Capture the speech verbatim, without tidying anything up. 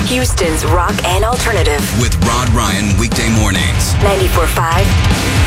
Houston's rock and alternative. With Rod Ryan weekday mornings. ninety-four point five